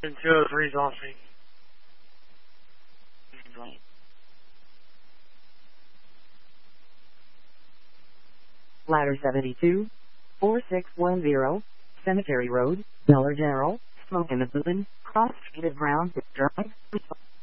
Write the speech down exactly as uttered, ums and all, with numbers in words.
And two oh three's offing. Ladder seventy-two, four six one zero, Cemetery Road, Dollar General, smoke in the building, cross street of Brown Drive.